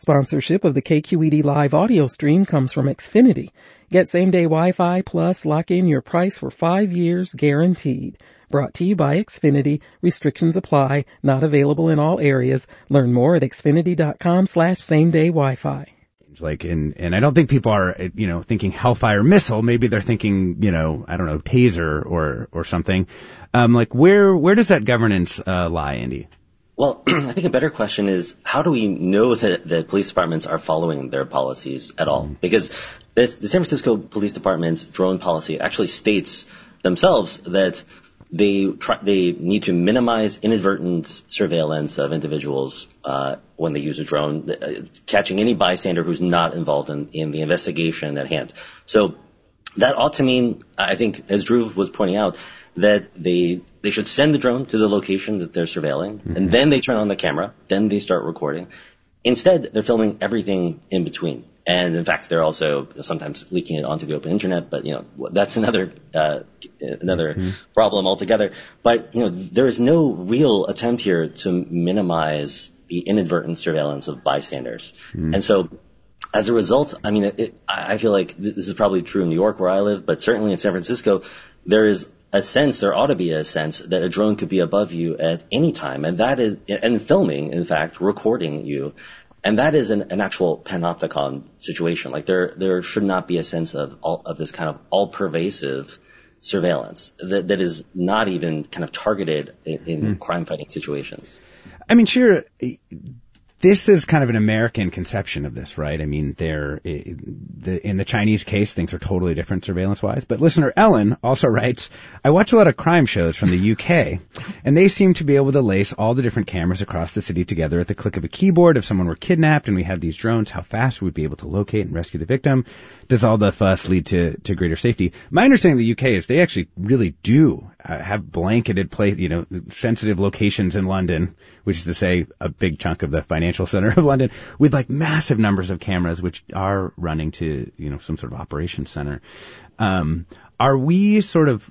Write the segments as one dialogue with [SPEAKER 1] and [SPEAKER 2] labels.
[SPEAKER 1] Sponsorship of the KQED live audio stream comes from Xfinity. Get same-day Wi-Fi plus lock in your price for 5 years guaranteed. Brought to you by Xfinity. Restrictions apply. Not available in all areas. Learn more at xfinity.com/same-day Wi-Fi.
[SPEAKER 2] And I don't think people are, thinking Hellfire missile. Maybe they're thinking, I don't know, taser or something. Where does that governance lie, Andy?
[SPEAKER 3] Well, I think a better question is, how do we know that the police departments are following their policies at all? Because the San Francisco Police Department's drone policy actually states themselves that they need to minimize inadvertent surveillance of individuals when they use a drone, catching any bystander who's not involved in the investigation at hand. So that ought to mean, I think, as Drew was pointing out, that they should send the drone to the location that they're surveilling, and then they turn on the camera, then they start recording. Instead, they're filming everything in between. And in fact, they're also sometimes leaking it onto the open internet, but that's another problem altogether. But there is no real attempt here to minimize the inadvertent surveillance of bystanders. And so as a result, I feel like this is probably true in New York where I live, but certainly in San Francisco, there ought to be a sense that a drone could be above you at any time, and filming, in fact, recording you. And that is an actual panopticon situation. Like there should not be a sense of this kind of all-pervasive surveillance that is not even kind of targeted in crime-fighting situations.
[SPEAKER 2] Sure. This is kind of an American conception of this, right? In the Chinese case, things are totally different surveillance-wise. But listener Ellen also writes, I watch a lot of crime shows from the UK, and they seem to be able to lace all the different cameras across the city together at the click of a keyboard. If someone were kidnapped and we have these drones, how fast would we be able to locate and rescue the victim? Does all the fuss lead to greater safety? My understanding of the UK is they actually really do have blanketed sensitive locations in London, which is to say a big chunk of the financial center of London, with massive numbers of cameras which are running to some sort of operations center. Are we sort of,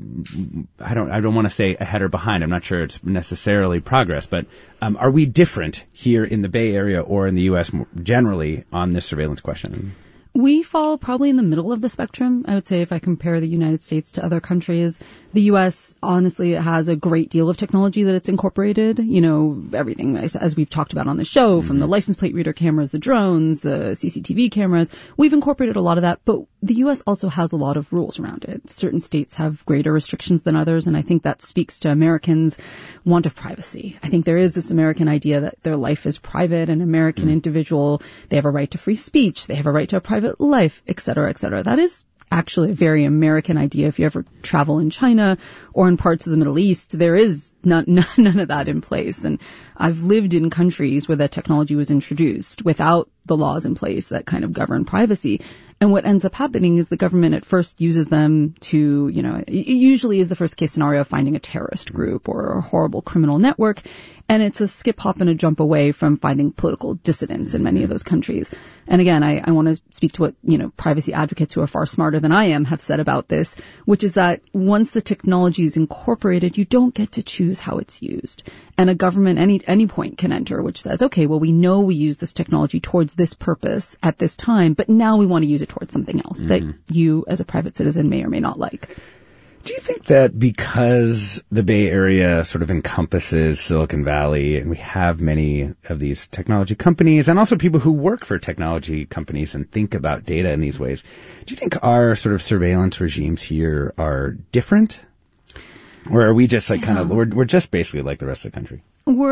[SPEAKER 2] I don't want to say ahead or behind, I'm not sure it's necessarily progress, but are we different here in the Bay Area or in the U.S. generally on this surveillance question?
[SPEAKER 4] We fall probably in the middle of the spectrum. I would say if I compare the United States to other countries, the U.S. honestly has a great deal of technology that it's incorporated. Everything, as we've talked about on the show, from the license plate reader cameras, the drones, the CCTV cameras, we've incorporated a lot of that. But the U.S. also has a lot of rules around it. Certain states have greater restrictions than others, and I think that speaks to Americans' want of privacy. I think there is this American idea that their life is private, an American individual, they have a right to free speech, they have a right to a private life, et cetera, et cetera. That is actually a very American idea. If you ever travel in China or in parts of the Middle East, there is none of that in place. And I've lived in countries where that technology was introduced without the laws in place that kind of govern privacy. And what ends up happening is the government at first uses them to, it usually is the first case scenario of finding a terrorist group or a horrible criminal network. And it's a skip, hop, and a jump away from finding political dissidents in many of those countries. And again, I want to speak to what, privacy advocates who are far smarter than I am have said about this, which is that once the technology is incorporated, you don't get to choose how it's used. And a government any point can enter, which says, okay, well, we know we use this technology towards this purpose at this time, but now we want to use it towards something else that you as a private citizen may or may not like.
[SPEAKER 2] Do you think that because the Bay Area sort of encompasses Silicon Valley and we have many of these technology companies and also people who work for technology companies and think about data in these ways, do you think our sort of surveillance regimes here are different? Or are we just we're just basically like the rest of the country?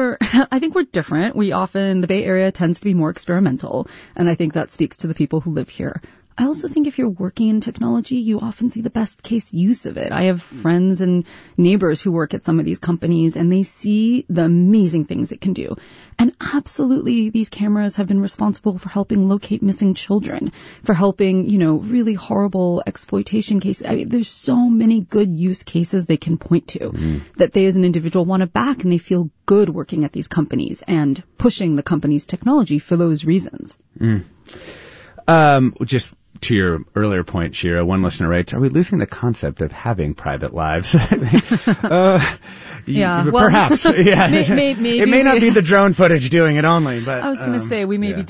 [SPEAKER 4] I think we're different. The Bay Area tends to be more experimental, and I think that speaks to the people who live here. I also think if you're working in technology, you often see the best case use of it. I have friends and neighbors who work at some of these companies, and they see the amazing things it can do. And absolutely, these cameras have been responsible for helping locate missing children, for helping, really horrible exploitation cases. I mean, there's so many good use cases they can point to that they as an individual want to back, and they feel good working at these companies and pushing the company's technology for those reasons.
[SPEAKER 2] Just to your earlier point, Shira, one listener writes, are we losing the concept of having private lives?
[SPEAKER 4] Yeah,
[SPEAKER 2] perhaps. Yeah.
[SPEAKER 4] Maybe
[SPEAKER 2] it may not be the drone footage doing it only, but
[SPEAKER 4] I was going to say we may be